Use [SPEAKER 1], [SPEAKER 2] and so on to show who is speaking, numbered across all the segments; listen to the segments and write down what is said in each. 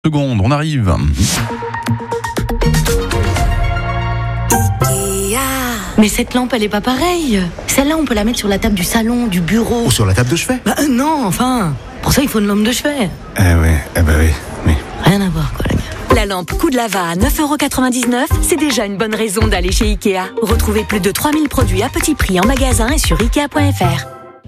[SPEAKER 1] Seconde, on arrive.
[SPEAKER 2] Mais cette lampe, elle est pas pareille. Celle-là, on peut la mettre sur la table du salon, du bureau.
[SPEAKER 3] Ou sur la table de chevet.
[SPEAKER 2] Non, enfin. Pour ça, il faut une lampe de chevet.
[SPEAKER 3] Oui.
[SPEAKER 2] Rien à voir, quoi, les gars.
[SPEAKER 4] La lampe Coup de Lava à 9,99€, c'est déjà une bonne raison d'aller chez Ikea. Retrouvez plus de 3000 produits à petit prix en magasin et sur Ikea.fr.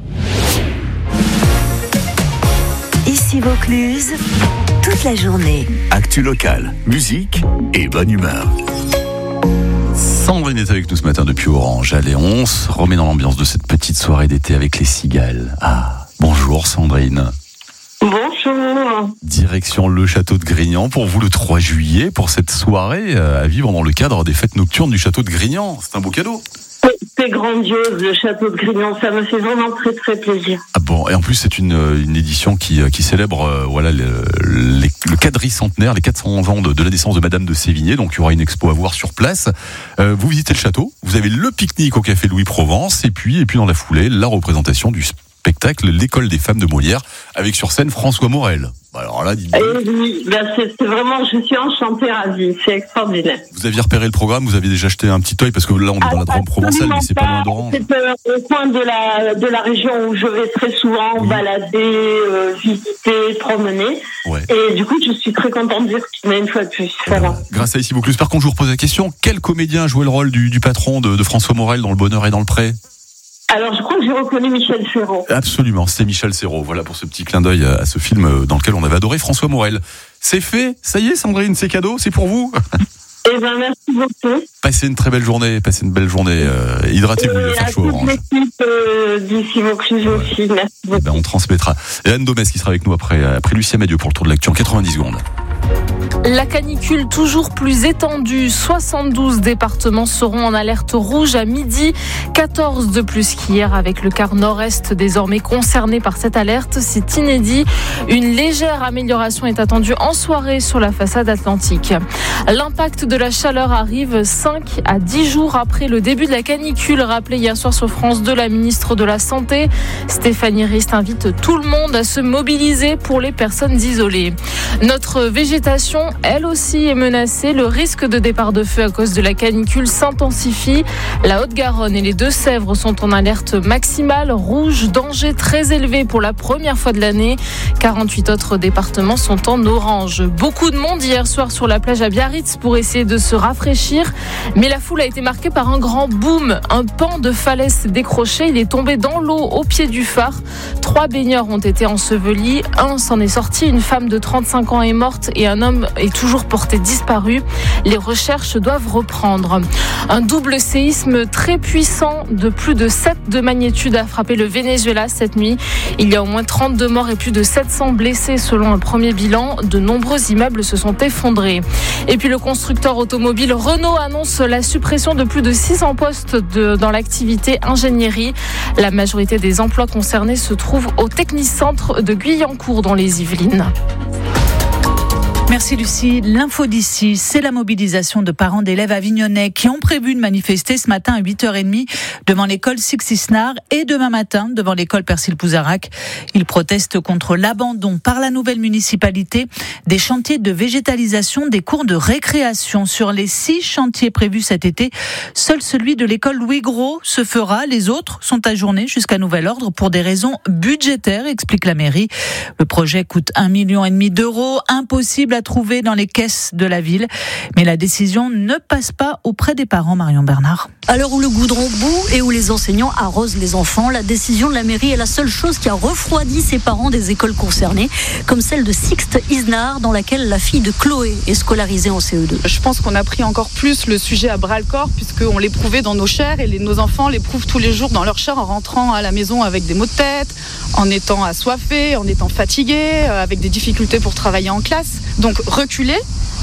[SPEAKER 4] Ici Vaucluse, toute la journée.
[SPEAKER 5] Actu locale, musique et bonne humeur.
[SPEAKER 1] Sandrine est avec nous ce matin depuis Orange. Allez, on se remet dans l'ambiance de cette petite soirée d'été avec les cigales. Bonjour Sandrine.
[SPEAKER 6] Bonjour.
[SPEAKER 1] Direction le château de Grignan pour vous le 3 juillet pour cette soirée à vivre dans le cadre des fêtes nocturnes du château de Grignan. C'est un beau cadeau.
[SPEAKER 6] C'est grandiose, le château de Grignan, ça me fait vraiment très très plaisir.
[SPEAKER 1] Ah bon, et en plus c'est une édition qui célèbre le quadricentenaire, les 400 ans de la naissance de Madame de Sévigné, donc il y aura une expo à voir sur place. Vous visitez le château, vous avez le pique-nique au café Louis Provence, et puis dans la foulée, la représentation du spectacle L'école des femmes de Molière, avec sur scène François Morel. Alors là,
[SPEAKER 6] oui, c'est vraiment, je suis enchantée, ravie, c'est extraordinaire.
[SPEAKER 1] Vous aviez repéré le programme, vous aviez déjà jeté un petit œil, parce que là on est dans la Drôme provençale, mais c'est pas loin d'Orange.
[SPEAKER 6] C'est au coin de la région où je vais très souvent balader, visiter, promener. Ouais. Et du coup, je suis très contente d'y retourner une fois de plus. Voilà.
[SPEAKER 1] Grâce à Ici Vaucluse, par contre, je vous repose la question, quel comédien jouait le rôle du patron de François Morel dans Le Bonheur et dans le Pré ?
[SPEAKER 6] Alors, je crois que j'ai reconnu Michel Serrault.
[SPEAKER 1] Absolument, c'est Michel Serrault. Voilà pour ce petit clin d'œil à ce film dans lequel on avait adoré François Morel. C'est fait, ça y est Sandrine, c'est cadeau, c'est pour vous.
[SPEAKER 6] Eh bien, merci beaucoup.
[SPEAKER 1] Passez une très belle journée, hydratez-vous, il va faire chaud Orange.
[SPEAKER 6] D'ici Vaucluse aussi, merci beaucoup.
[SPEAKER 1] On transmettra. Et Anne Domès qui sera avec nous après Lucia Madieu pour le tour de l'actu en 90 secondes.
[SPEAKER 7] La canicule toujours plus étendue, 72 départements seront en alerte rouge à midi, 14 de plus qu'hier avec le quart nord-est désormais concerné par cette alerte, c'est inédit. Une légère amélioration est attendue en soirée sur la façade atlantique. L'impact de la chaleur arrive 5 à 10 jours après le début de la canicule, rappelé hier soir sur France 2 la ministre de la Santé. Stéphanie Rist invite tout le monde à se mobiliser pour les personnes isolées. Notre végétation, elle aussi, est menacée. Le risque de départ de feu à cause de la canicule s'intensifie. La Haute-Garonne et les Deux-Sèvres sont en alerte maximale. Rouge, danger très élevé pour la première fois de l'année. 48 autres départements sont en orange. Beaucoup de monde hier soir sur la plage à Biarritz pour essayer de se rafraîchir. Mais la foule a été marquée par un grand boom. Un pan de falaise s'est décroché. Il est tombé dans l'eau au pied du phare. 3 baigneurs ont été ensevelis. Un s'en est sorti. Une femme de 35 ans est morte et un homme est toujours porté disparu. Les recherches doivent reprendre. Un double séisme très puissant de plus de 7 de magnitude a frappé le Venezuela cette nuit. Il y a au moins 32 morts et plus de 700 blessés selon un premier bilan. De nombreux immeubles se sont effondrés. Et puis le constructeur automobile Renault annonce la suppression de plus de 600 postes dans l'activité ingénierie. La majorité des emplois concernés se trouvent au Technicentre de Guyancourt dans les Yvelines.
[SPEAKER 8] Merci Lucie. L'info d'ici, c'est la mobilisation de parents d'élèves avignonnais qui ont prévu de manifester ce matin à 8h30 devant l'école Six-Isnard et demain matin devant l'école Persil-Pouzarac. Ils protestent contre l'abandon par la nouvelle municipalité des chantiers de végétalisation des cours de récréation. Sur les 6 chantiers prévus cet été, seul celui de l'école Louis Gros se fera. Les autres sont ajournés jusqu'à nouvel ordre pour des raisons budgétaires, explique la mairie. Le projet coûte 1,5 million d'euros. Impossible à trouver dans les caisses de la ville. Mais la décision ne passe pas auprès des parents, Marion Bernard.
[SPEAKER 9] À l'heure où le goudron bout et où les enseignants arrosent les enfants, la décision de la mairie est la seule chose qui a refroidi ces parents des écoles concernées, comme celle de Sixte-Isnard, dans laquelle la fille de Chloé est scolarisée en CE2.
[SPEAKER 10] Je pense qu'on a pris encore plus le sujet à bras-le-corps, puisqu'on l'éprouvait dans nos chairs et nos enfants l'éprouvent tous les jours dans leur chair en rentrant à la maison avec des maux de tête, en étant assoiffés, en étant fatigués, avec des difficultés pour travailler en classe. Donc reculer,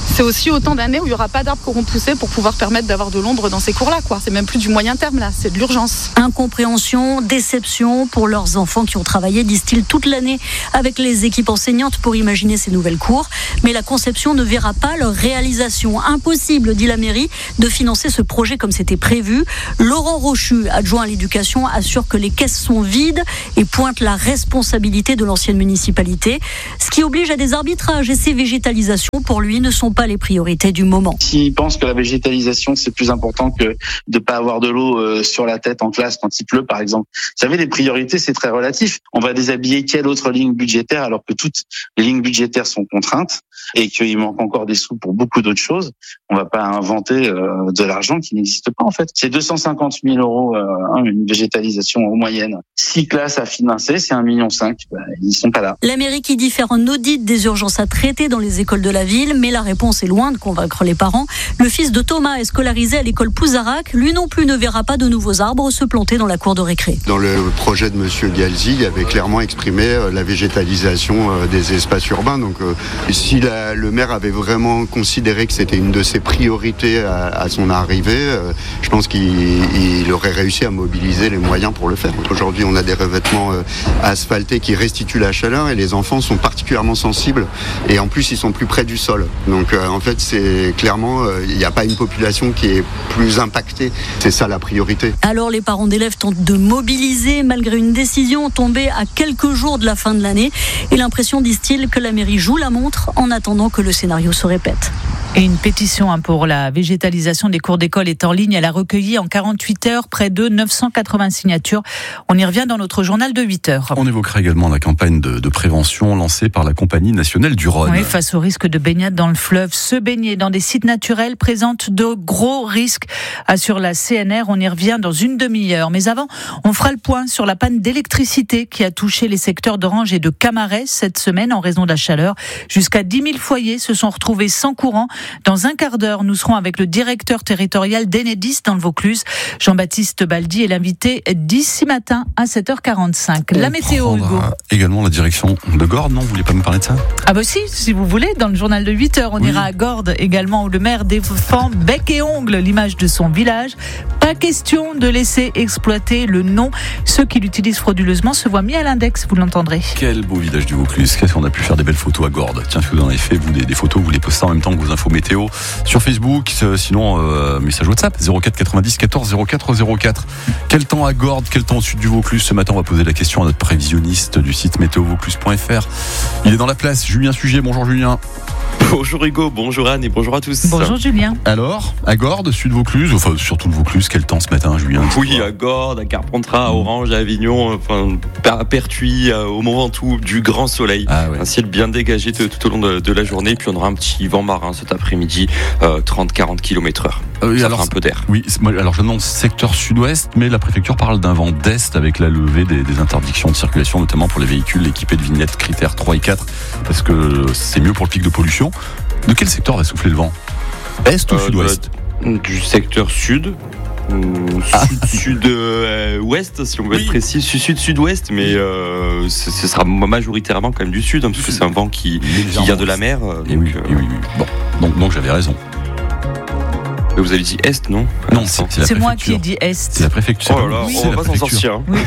[SPEAKER 10] c'est aussi autant d'années où il n'y aura pas d'arbres qui auront poussé pour pouvoir permettre d'avoir de l'ombre dans ces cours-là, quoi. C'est même plus du moyen terme, là, c'est de l'urgence.
[SPEAKER 9] Incompréhension, déception pour leurs enfants qui ont travaillé, disent-ils, toute l'année avec les équipes enseignantes pour imaginer ces nouvelles cours. Mais la conception ne verra pas leur réalisation. Impossible, dit la mairie, de financer ce projet comme c'était prévu. Laurent Rochu, adjoint à l'éducation, assure que les caisses sont vides et pointe la responsabilité de l'ancienne municipalité. Ce qui oblige à des arbitrages, et ces végétalisations, pour lui, ne sont pas les priorités du moment.
[SPEAKER 11] S'ils pensent que la végétalisation, c'est plus important que de ne pas avoir de l'eau sur la tête en classe quand il pleut, par exemple. Vous savez, les priorités, c'est très relatif. On va déshabiller quelle autre ligne budgétaire alors que toutes les lignes budgétaires sont contraintes et qu'il manque encore des sous pour beaucoup d'autres choses. On va pas inventer de l'argent qui n'existe pas, en fait. C'est 250 000 euros une végétalisation en moyenne. 6 classes à financer, c'est 1,5 million. Ils sont pas là.
[SPEAKER 9] La mairie qui dit faire un audit des urgences à traiter dans les écoles de la ville, mais la réponse est loin de convaincre les parents. Le fils de Thomas est scolarisé à l'école Pouzarac. Lui non plus ne verra pas de nouveaux arbres se planter dans la cour de récré.
[SPEAKER 12] Dans le projet de monsieur Galzi, il y avait clairement exprimé la végétalisation des espaces urbains. Donc si le maire avait vraiment considéré que c'était une de ses priorités à son arrivée, je pense qu'il aurait réussi à mobiliser les moyens pour le faire. Aujourd'hui, on a des revêtements asphaltés qui restituent la chaleur et les enfants sont particulièrement sensibles et en plus ils sont plus près du sol. Donc en fait, c'est clairement, il n'y a pas une population qui est plus impactée. C'est ça la priorité.
[SPEAKER 9] Alors les parents d'élèves tentent de mobiliser malgré une décision tombée à quelques jours de la fin de l'année et l'impression, disent-ils, que la mairie joue la montre en attendant que le scénario se répète.
[SPEAKER 8] Et une pétition pour la végétalisation des cours d'école est en ligne. Elle a recueilli en 48 heures près de 980 signatures. On y revient dans notre journal de 8 heures.
[SPEAKER 1] On évoquera également la campagne de prévention lancée par la Compagnie nationale du Rhône.
[SPEAKER 8] Oui, face au risque de baignade dans le fleuve. Se baigner dans des sites naturels présente de gros risques, assure la CNR. On y revient dans une demi-heure. Mais avant, on fera le point sur la panne d'électricité qui a touché les secteurs d'Orange et de Camaret cette semaine en raison de la chaleur. Jusqu'à 10 000 foyers se sont retrouvés sans courant. Dans un quart d'heure, nous serons avec le directeur territorial d'Enedis dans le Vaucluse. Jean-Baptiste Baldi est l'invité d'ici matin à 7h45. La météo, Hugo.
[SPEAKER 1] Également la direction de Gordes, non? Vous voulez pas me parler de ça?
[SPEAKER 8] Ah bah si vous voulez, dans le journal de 8h, on ira à Gordes également où le maire défend bec et ongle l'image de son village. Pas question de laisser exploiter le nom. Ceux qui l'utilisent frauduleusement se voient mis à l'index, vous l'entendrez.
[SPEAKER 1] Quel beau village du Vaucluse. Qu'est-ce qu'on a pu faire des belles photos à Gordes. Tiens, si vous en avez fait, vous, des photos, vous les postez en même temps que vos infos météo sur Facebook, sinon message WhatsApp 04 90 14 04 04. Quel temps à Gordes, quel temps au sud du Vaucluse? Ce matin, on va poser la question à notre prévisionniste du site météovaucluse.fr. Il est dans la place, Julien Sujet. Bonjour Julien.
[SPEAKER 13] Bonjour Hugo, bonjour Anne et bonjour à tous.
[SPEAKER 8] Bonjour Julien.
[SPEAKER 1] Alors, à Gordes, sud Vaucluse, enfin surtout le Vaucluse, quel temps ce matin Julien?
[SPEAKER 13] Oui, à Gordes, à Carpentras, à Orange, à Avignon, à Pertuis, au Mont Ventoux, du grand soleil. Ah ouais. Un ciel bien dégagé tout au long de la journée. Puis on aura un petit vent marin cet après-midi, 30-40 km/h. Ça fera un peu d'air.
[SPEAKER 1] Oui, alors je demande secteur sud-ouest, mais la préfecture parle d'un vent d'est avec la levée des interdictions de circulation, notamment pour les véhicules équipés de vignettes critères 3 et 4, parce que c'est mieux pour le pic de pollution. De quel secteur va souffler le vent? Est ou sud-ouest?
[SPEAKER 13] Du secteur sud. Sud-ouest, si on veut être précis, sud-sud-ouest, mais ce sera majoritairement quand même du sud, parce que c'est un vent qui vient de la mer.
[SPEAKER 1] Oui. Bon, donc j'avais raison.
[SPEAKER 13] Mais vous avez dit est, non?
[SPEAKER 1] Non, c'est
[SPEAKER 8] moi qui ai dit est.
[SPEAKER 1] C'est la préfecture.
[SPEAKER 13] Oh là là, on va s'en sortir.
[SPEAKER 8] Oui.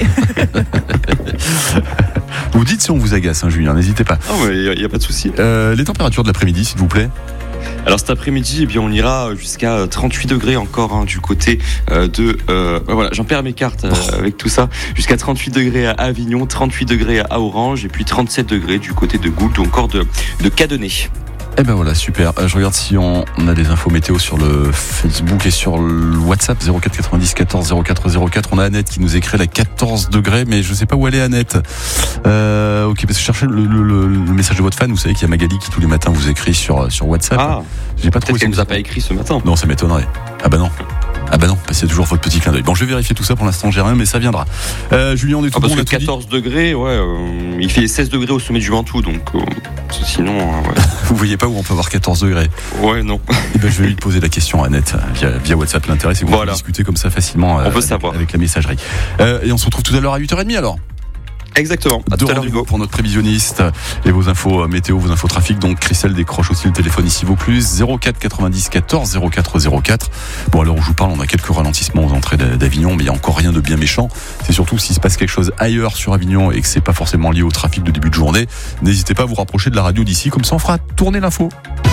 [SPEAKER 1] Vous dites si on vous agace, Julien, n'hésitez pas.
[SPEAKER 13] Non, mais il n'y a pas de souci.
[SPEAKER 1] Les températures de l'après-midi, s'il vous plaît.
[SPEAKER 13] Alors cet après-midi, on ira jusqu'à 38 degrés encore du côté de... voilà, j'en perds mes cartes avec tout ça. Jusqu'à 38 degrés à Avignon, 38 degrés à Orange et puis 37 degrés du côté de Goult ou encore de Cadenet.
[SPEAKER 1] Eh ben voilà, super. Je regarde si on a des infos météo sur le Facebook et sur le WhatsApp 04 90 14 04 04. On a Annette qui nous écrit la 14 degrés, mais je sais pas où elle est, Annette. Ok, parce que je cherchais le message de votre fan. Vous savez qu'il y a Magali qui tous les matins vous écrit sur WhatsApp.
[SPEAKER 13] Ah,
[SPEAKER 1] j'ai pas trouvé.
[SPEAKER 13] Peut-être qu'elle nous a pas écrit ce matin.
[SPEAKER 1] Non, ça m'étonnerait. Ah bah non, c'est toujours votre petit clin d'œil. Bon, je vais vérifier tout ça, pour l'instant j'ai rien, mais ça viendra. Julien, on est tout bon.
[SPEAKER 13] Parce que 14 degrés, il fait 16 degrés au sommet du Ventoux, donc sinon...
[SPEAKER 1] Vous voyez pas où on peut avoir 14 degrés?
[SPEAKER 13] Ouais, non.
[SPEAKER 1] Et ben, je vais lui poser la question à Annette via WhatsApp. L'intérêt, c'est que vous pouvez discuter comme ça facilement
[SPEAKER 13] on veut savoir.
[SPEAKER 1] Avec la messagerie. Et on se retrouve tout à l'heure à 8h30 alors.
[SPEAKER 13] Exactement. À
[SPEAKER 1] De
[SPEAKER 13] tout à l'heure,
[SPEAKER 1] rendez-vous
[SPEAKER 13] Hugo.
[SPEAKER 1] pour notre prévisionniste et vos infos météo, vos infos trafic. Donc Christelle décroche aussi le téléphone ici Vaucluse 04 90 14 04 04. Bon, à l'heure où je vous parle, on a quelques ralentissements aux entrées d'Avignon, mais il n'y a encore rien de bien méchant. C'est surtout s'il se passe quelque chose ailleurs sur Avignon et que c'est pas forcément lié au trafic de début de journée, n'hésitez pas à vous rapprocher de la radio d'ici, comme ça on fera tourner l'info.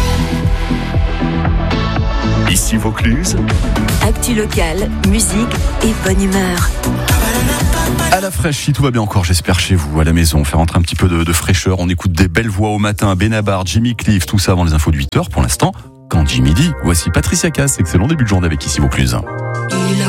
[SPEAKER 5] Ici Vaucluse.
[SPEAKER 4] Actu locale, musique et bonne humeur.
[SPEAKER 1] À la fraîche, si tout va bien encore, j'espère chez vous, à la maison, faire rentrer un petit peu de fraîcheur. On écoute des belles voix au matin, Benabar, Jimmy Cliff, tout ça avant les infos de 8h. Pour l'instant, quand Jimmy dit, voici Patricia Cass. Excellent début de journée avec ici Vaucluse.